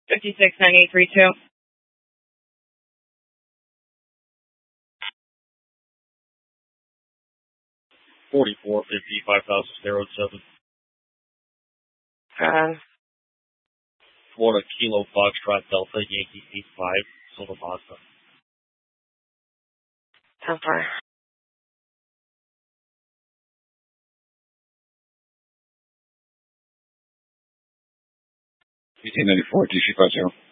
569832. 4450 5007. Florida Kilo Foxtrot Delta Yankee 85 Silver Mazda. 10-4. 1894 DC50.